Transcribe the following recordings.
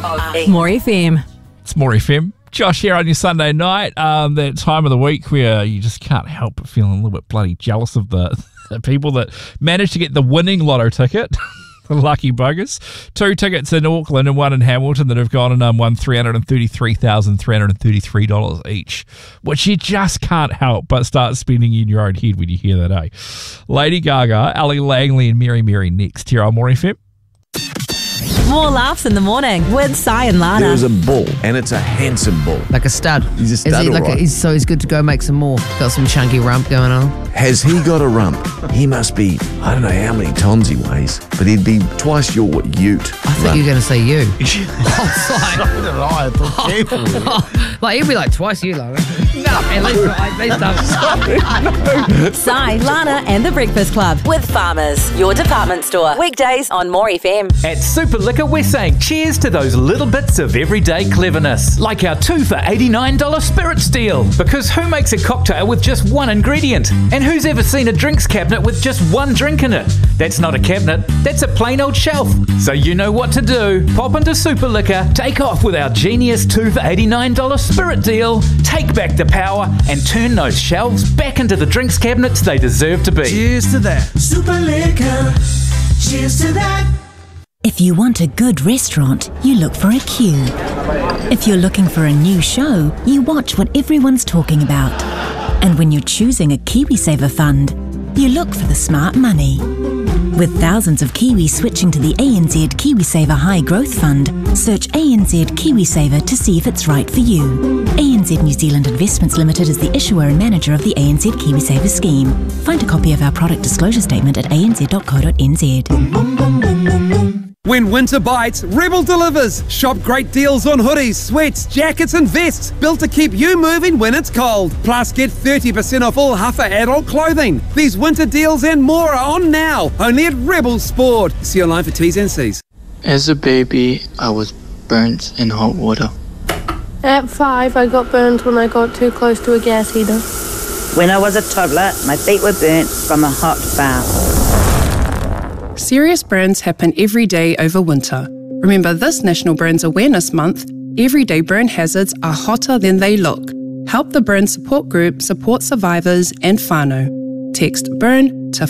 More FM. It's More FM. Josh here on your Sunday night. That time of the week where you just can't help but feeling a little bit bloody jealous of the people that managed to get the winning lotto ticket. The lucky buggers. 2 tickets in Auckland and 1 in Hamilton that have gone and won $333,333 each, which you just can't help but start spending in your own head when you hear that, eh? Lady Gaga, Ali Langley and Mary Mary next here on More FM. More laughs in the morning with Si and Lana. There's a bull, and it's a handsome bull. Like a stud. He's a stud, Is he like alright. he's good to go make some more. Got some chunky rump going on. Has he got a rump? He must be, I don't know how many tons he weighs, but he'd be twice your ute. I thought you were going to say you. Like he'd be like twice you, Lana. No, at least not. Si, Lana and the Breakfast Club with Farmers, your department store. Weekdays on More FM. At Super Liquor, we're saying cheers to those little bits of everyday cleverness, like our 2 for $89 spirits deal. Because who makes a cocktail with just one ingredient? And who's ever seen a drinks cabinet with just one drink in it? That's not a cabinet, that's a plain old shelf. So you know what to do. Pop into Super Liquor, take off with our genius 2 for $89 spirit deal, take back the power, and turn those shelves back into the drinks cabinets they deserve to be. Cheers to that. Super Liquor. Cheers to that. If you want a good restaurant, you look for a queue. If you're looking for a new show, you watch what everyone's talking about. And when you're choosing a KiwiSaver fund, you look for the smart money. With thousands of Kiwis switching to the ANZ KiwiSaver High Growth Fund, search ANZ KiwiSaver to see if it's right for you. ANZ New Zealand Investments Limited is the issuer and manager of the ANZ KiwiSaver scheme. Find a copy of our product disclosure statement at anz.co.nz. When winter bites, Rebel delivers. Shop great deals on hoodies, sweats, jackets and vests built to keep you moving when it's cold. Plus get 30% off all Huffer adult clothing. These winter deals and more are on now, only at Rebel Sport. See you online for T's and C's. As a baby, I was burnt in hot water. At 5, I got burned when I got too close to a gas heater. When I was a toddler, my feet were burnt from a hot bath. Serious burns happen every day over winter. Remember this National Burns Awareness Month, everyday burn hazards are hotter than they look. Help the Burn Support Group support survivors and whānau. Text BURN to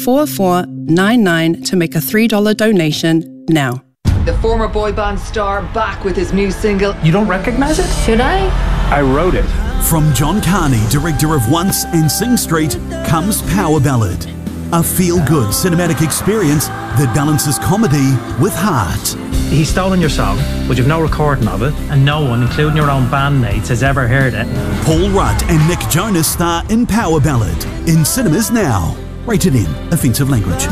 4499 to make a $3 donation now. The former boy band star back with his new single. You don't recognise it? Should I? I wrote it. From John Carney, director of Once and Sing Street, comes Power Ballad. A feel-good cinematic experience that balances comedy with heart. He's stolen your song, but you've no recording of it, and no one, including your own bandmates, has ever heard it. Paul Rudd and Nick Jonas star in Power Ballad, in cinemas now. Rated M, offensive language.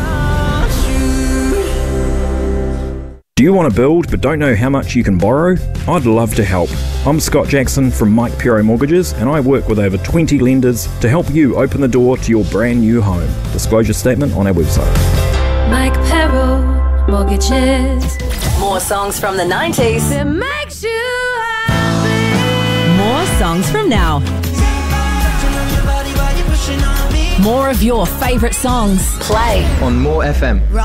Do you want to build but don't know how much you can borrow? I'd love to help. I'm Scott Jackson from Mike Pero Mortgages, and I work with over 20 lenders to help you open the door to your brand new home. Disclosure statement on our website. Mike Pero Mortgages. More songs from the 90s. That makes you happy. More songs from now. More of your favourite songs. Play on More FM.